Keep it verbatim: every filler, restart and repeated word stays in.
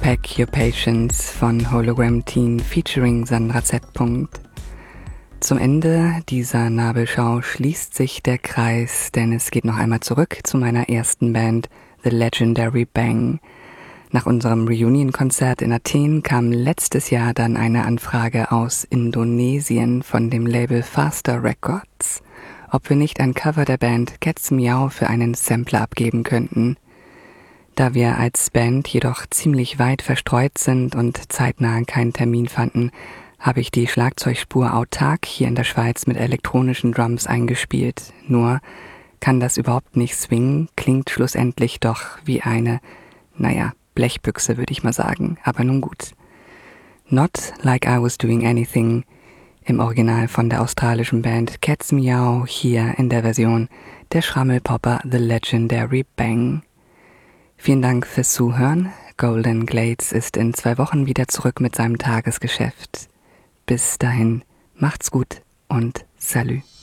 Pack Your Patience von Hologram Teen featuring Sandra Z. Zum Ende dieser Nabelschau schließt sich der Kreis, denn es geht noch einmal zurück zu meiner ersten Band, The Legendary Bang. Nach unserem Reunion-Konzert in Athen kam letztes Jahr dann eine Anfrage aus Indonesien von dem Label Faster Records, ob wir nicht ein Cover der Band Cats Meow für einen Sampler abgeben könnten. Da wir als Band jedoch ziemlich weit verstreut sind und zeitnah keinen Termin fanden, habe ich die Schlagzeugspur autark hier in der Schweiz mit elektronischen Drums eingespielt. Nur kann das überhaupt nicht swingen, klingt schlussendlich doch wie eine, naja, Blechbüchse würde ich mal sagen, aber nun gut. Not Like I Was Doing Anything, im Original von der australischen Band Cats Meow, hier in der Version der Schrammelpopper The Legendary Bang. Vielen Dank fürs Zuhören. Golden Glades ist in zwei Wochen wieder zurück mit seinem Tagesgeschäft. Bis dahin, macht's gut und Salü.